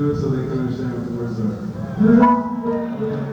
do it so they can understand what the words are.